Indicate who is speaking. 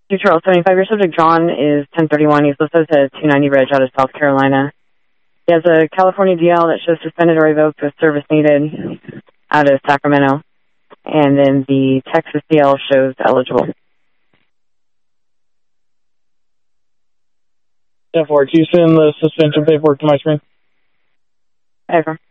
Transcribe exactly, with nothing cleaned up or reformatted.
Speaker 1: Charles seventy-five, your subject John is ten thirty-one. He's listed at two ninety Ridge out of South Carolina. He has a California D L that shows suspended or revoked with service needed out of Sacramento. And then the Texas D L shows eligible.
Speaker 2: ten four, can you send the suspension paperwork to my screen?
Speaker 1: Ever.